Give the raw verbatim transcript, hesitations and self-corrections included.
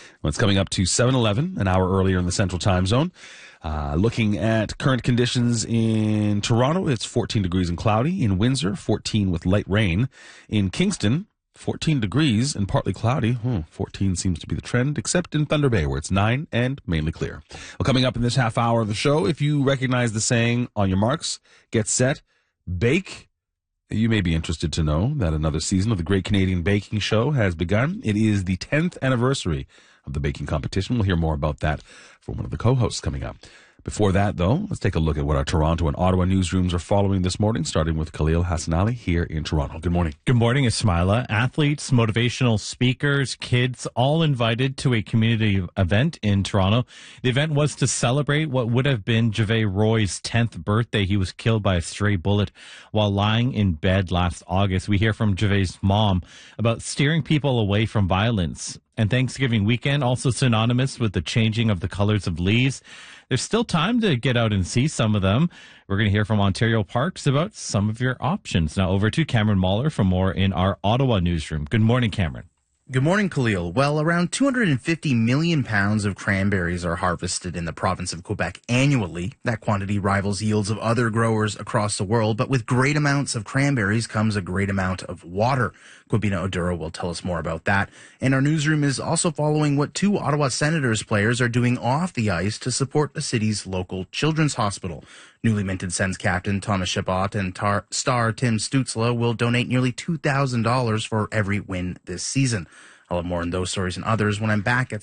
Well, it's coming up to seven eleven, an hour earlier in the Central Time Zone. Uh, looking at current conditions in Toronto, it's fourteen degrees and cloudy. In Windsor, fourteen with light rain. In Kingston, fourteen degrees and partly cloudy. Hmm, fourteen seems to be the trend, except in Thunder Bay, where it's nine and mainly clear. Well, coming up in this half hour of the show, if you recognize the saying, on your marks, get set, bake, you may be interested to know that another season of the Great Canadian Baking Show has begun. It is the tenth anniversary of the baking competition. We'll hear more about that from one of the co-hosts coming up. Before that, though, let's take a look at what our Toronto and Ottawa newsrooms are following this morning, starting with Khalil Hassanali here in Toronto. Good morning. Good morning, Ismaila. Athletes, motivational speakers, kids, all invited to a community event in Toronto. The event was to celebrate what would have been Javay Roy's tenth birthday. He was killed by a stray bullet while lying in bed last August. We hear from Javay's mom about steering people away from violence. And Thanksgiving weekend, also synonymous with the changing of the colors of leaves. There's still time to get out and see some of them. We're going to hear from Ontario Parks about some of your options. Now over to Cameron Mahler for more in our Ottawa newsroom. Good morning, Cameron. Good morning, Khalil. Well, around two hundred fifty million pounds of cranberries are harvested in the province of Quebec annually. That quantity rivals yields of other growers across the world, but with great amounts of cranberries comes a great amount of water. Kwabena Oduro will tell us more about that. And our newsroom is also following what two Ottawa Senators players are doing off the ice to support the city's local children's hospital. Newly minted Sens captain Thomas Chabot and tar- star Tim Stützle will donate nearly two thousand dollars for every win this season. I'll have more on those stories and others when I'm back at